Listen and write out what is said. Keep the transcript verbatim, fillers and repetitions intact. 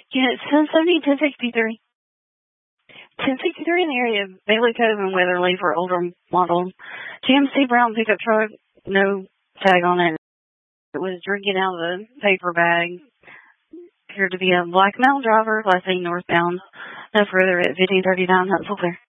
Unit ten seventy, ten sixty-three. ten sixty-three in the area of Bailey Cove and Weatherly for older model. G M C brown pickup truck, no tag on it. It was drinking out of a paper bag. Appeared to be a black male driver, last seen northbound. No further at fifteen thirty-nine Huntsville Clear.